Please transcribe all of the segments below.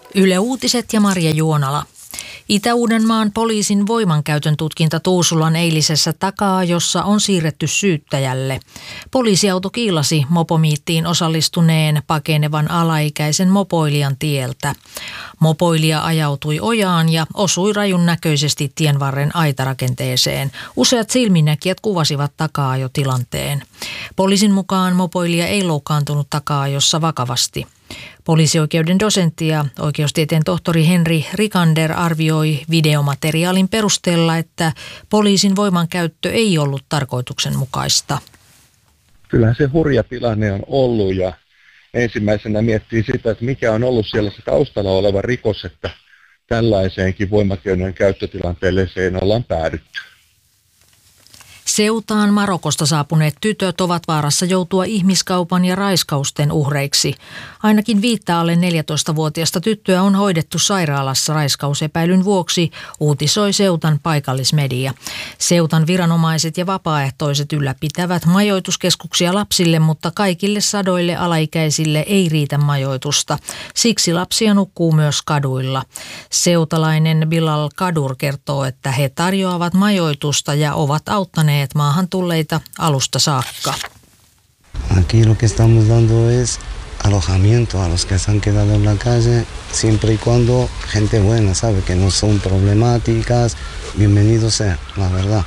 Yle Uutiset ja Marja Juonala. Itä-Uudenmaan poliisin voimankäytön tutkinta Tuusulan eilisessä takaa-ajossa on siirretty syyttäjälle. Poliisiauto kiilasi mopomiittiin osallistuneen pakenevan alaikäisen mopoilijan tieltä. Mopoilija ajautui ojaan ja osui rajun näköisesti tienvarren aitarakenteeseen. Useat silminnäkijät kuvasivat takaa-ajotilanteen. Poliisin mukaan mopoilija ei loukkaantunut takaa-ajossa vakavasti. Poliisioikeuden dosentti ja oikeustieteen tohtori Henri Rikander arvioi videomateriaalin perusteella, että poliisin voimankäyttö ei ollut tarkoituksenmukaista. Kyllähän se hurja tilanne on ollut ja ensimmäisenä miettii sitä, että mikä on ollut siellä se taustalla oleva rikos, että tällaiseenkin voimakeinojen käyttötilanteeseen ollaan päädytty. Ceutaan Marokosta saapuneet tytöt ovat vaarassa joutua ihmiskaupan ja raiskausten uhreiksi. Ainakin 5 alle 14-vuotiaista tyttöä on hoidettu sairaalassa raiskausepäilyn vuoksi, uutisoi Ceutan paikallismedia. Ceutan viranomaiset ja vapaaehtoiset ylläpitävät majoituskeskuksia lapsille, mutta kaikille sadoille alaikäisille ei riitä majoitusta. Siksi lapsia nukkuu myös kaduilla. Ceutalainen Bilal Kadur kertoo, että he tarjoavat majoitusta ja ovat auttaneet maahan tulleita alusta saakka. Aquí lo que estamos dando es alojamiento a los que se han quedado en la calle, siempre y cuando gente buena, sabe que no son problemáticas, bienvenido sea, la verdad.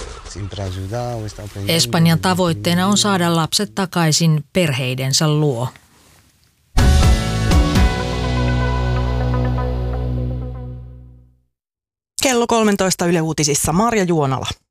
Espanjan tavoitteena on saada lapset takaisin perheidensä luo. Kello 13 Yle Uutisissa Marja Juonala.